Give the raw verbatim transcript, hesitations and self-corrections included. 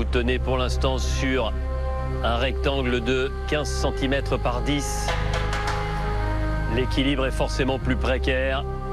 Vous tenez pour l'instant sur un rectangle de quinze centimètres par dix. L'équilibre est forcément plus précaire.